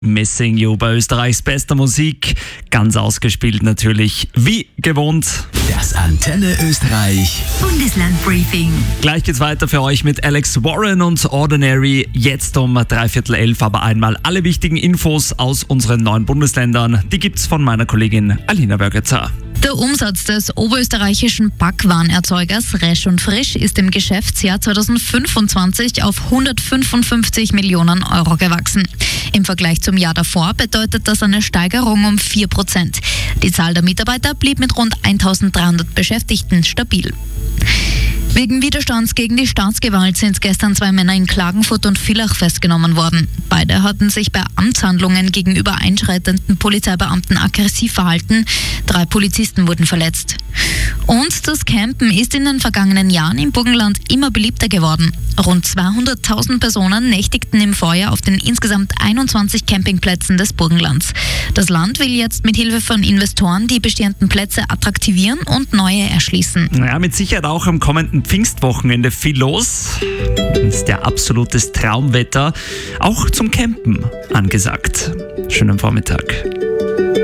Missing You bei Österreichs bester Musik. Ganz ausgespielt natürlich, wie gewohnt. Das Antenne Österreich Bundesland-Briefing. Gleich geht's weiter für euch mit Alex Warren und Ordinary. Jetzt um 11:15, aber einmal alle wichtigen Infos aus unseren 9 Bundesländern. Die gibt's von meiner Kollegin Alina Wörgetzer. Der Umsatz des oberösterreichischen Backwarenerzeugers Resch und Frisch ist im Geschäftsjahr 2025 auf 155 Millionen Euro gewachsen. Im Vergleich zum Jahr davor bedeutet das eine Steigerung um 4%. Die Zahl der Mitarbeiter blieb mit rund 1300 Beschäftigten stabil. Wegen Widerstands gegen die Staatsgewalt sind gestern 2 Männer in Klagenfurt und Villach festgenommen worden. Beide hatten sich bei Amtshandlungen gegenüber einschreitenden Polizeibeamten aggressiv verhalten. 3 Polizisten wurden verletzt. Und das Campen ist in den vergangenen Jahren im Burgenland immer beliebter geworden. Rund 200.000 Personen nächtigten im Vorjahr auf den insgesamt 21 Campingplätzen des Burgenlands. Das Land will jetzt mit Hilfe von Investoren die bestehenden Plätze attraktivieren und neue erschließen. Ja, mit Sicherheit auch am kommenden Pfingstwochenende viel los. Das ist ja absolutes Traumwetter. Auch zum Campen angesagt. Schönen Vormittag.